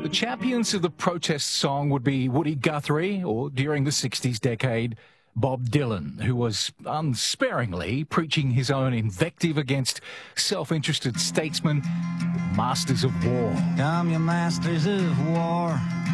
The champions of the protest song would be Woody Guthrie, or during the 60s decade, Bob Dylan, who was unsparingly preaching his own invective against self-interested statesmen, masters of war. Come, you masters of war,